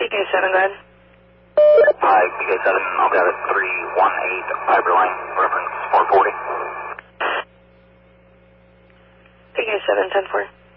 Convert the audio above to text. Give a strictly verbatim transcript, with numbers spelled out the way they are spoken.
P K seven, go ahead. Hi, P K seven, I'll got it three one eight, fiber line, reference four forty. P K seven, ten four.